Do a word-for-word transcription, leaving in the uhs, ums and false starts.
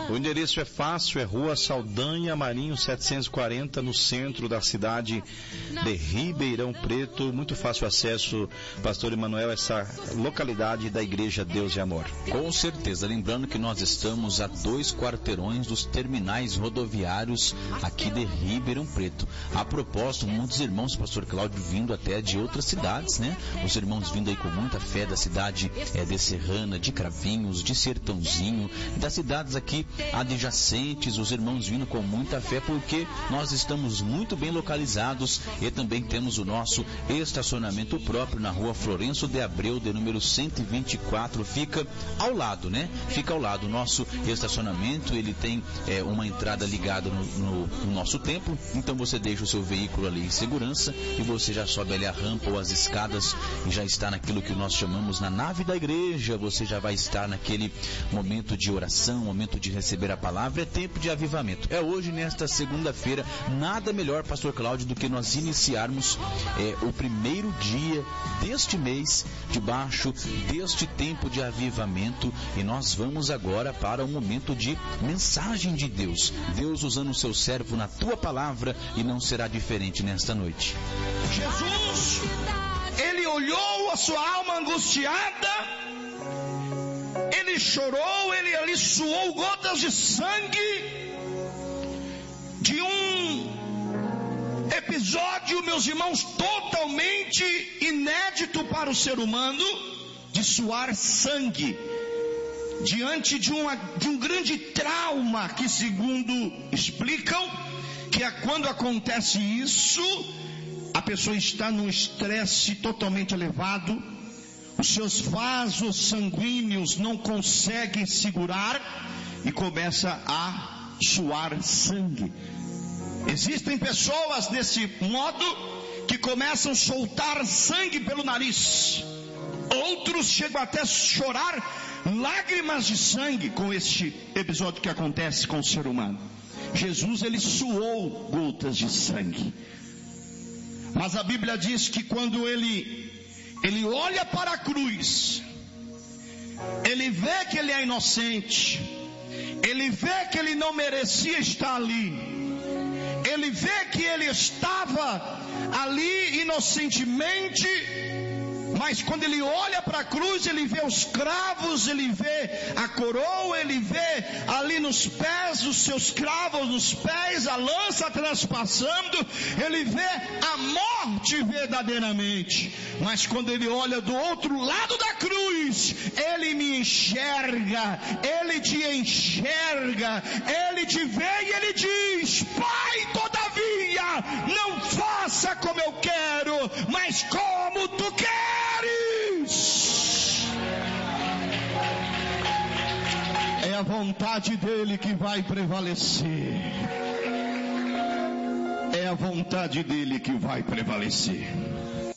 O endereço é fácil, é Rua Saldanha Marinho setecentos e quarenta, no centro da cidade de Ribeirão Preto. Muito fácil acesso, Pastor Emanuel, essa localidade da Igreja Deus e Amor. Com certeza, lembrando que nós estamos a dois quarteirões dos terminais rodoviários aqui de Ribeirão Preto. A propósito, muitos irmãos, Pastor Cláudio, vindo até de outras cidades, né? Os irmãos vindo aí com muita fé da cidade é, de Serrana, de Cravinhos, de Sertãozinho, das cidades aqui adjacentes, os irmãos vindo com muita fé, porque nós estamos muito bem localizados e também temos o nosso estacionamento próprio na Rua Florencio de Abreu, de número cento e vinte e quatro, fica ao lado, né? Fica ao lado. O nosso estacionamento, ele tem é, uma entrada ligada no, no, no nosso templo, então você deixa o seu veículo ali em segurança e você já sobe ali a rampa ou as escadas e já está naquilo que nós chamamos na nave da igreja. Você já vai estar naquele momento de oração, momento de receber a palavra, é tempo de avivamento. É hoje, nesta segunda-feira, nada melhor, Pastor Cláudio, do que nós iniciarmos é, o primeiro dia deste mês, debaixo deste tempo de avivamento, e nós vamos agora para o momento de mensagem de Deus. Deus usando o seu servo na tua palavra, e não será diferente nesta noite. Jesus, ele olhou a sua alma angustiada, ele chorou, ele ali suou gotas de sangue, de um episódio, meus irmãos, totalmente inédito para o ser humano, de suar sangue, diante de, uma, de um grande trauma, que segundo explicam, que é quando acontece isso, a pessoa está num estresse totalmente elevado, os seus vasos sanguíneos não conseguem segurar e começa a suar sangue. Existem pessoas desse modo que começam a soltar sangue pelo nariz. Outros chegam até a chorar lágrimas de sangue com este episódio que acontece com o ser humano. Jesus, ele suou gotas de sangue. Mas a Bíblia diz que quando ele, ele olha para a cruz, ele vê que ele é inocente, ele vê que ele não merecia estar ali, ele vê que ele estava ali inocentemente, mas quando ele olha para a cruz, ele vê os cravos, ele vê a coroa, ele vê ali nos pés, os seus cravos nos pés, a lança transpassando, ele vê a morte verdadeiramente. Mas quando ele olha do outro lado da cruz, ele me enxerga, ele te enxerga, ele te vê e ele diz: Pai, todavia, não faça como eu quero, mas como tu queres. É a vontade dele que vai prevalecer. É a vontade dele que vai prevalecer.